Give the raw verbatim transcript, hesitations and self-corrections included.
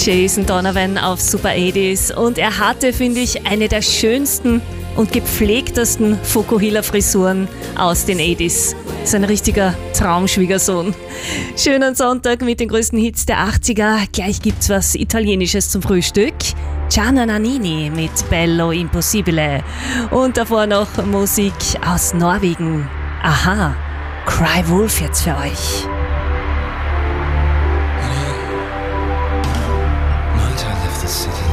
Jason Donovan auf Super achtziger und er hatte, finde ich, eine der schönsten und gepflegtesten Fukuhila-Frisuren aus den achtziger. Ist ein richtiger Traumschwiegersohn. Schönen Sonntag mit den größten Hits der achtziger. Gleich gibt's was Italienisches zum Frühstück. Gianna Nannini mit Bello Impossibile. Und davor noch Musik aus Norwegen. Aha, Cry Wolf jetzt für euch. Might I left the city?